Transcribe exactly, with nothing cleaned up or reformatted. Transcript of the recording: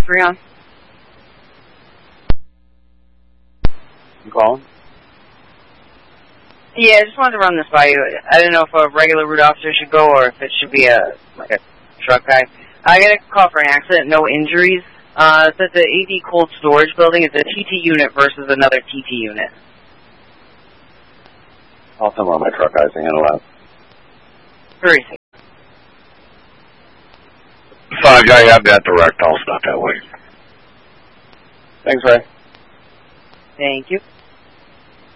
three on. You calling? Yeah, I just wanted to run this by you. I didn't know if a regular route officer should go or if it should be a like a truck guy. I got a call for an accident, no injuries. Uh, it's at the A D Cold Storage Building. It's a T T unit versus another T T unit. I'll tell one of my truck guys to handle that. Very safe. Five guy, have that direct. I'll stop that way. Thanks, Ray. Thank you.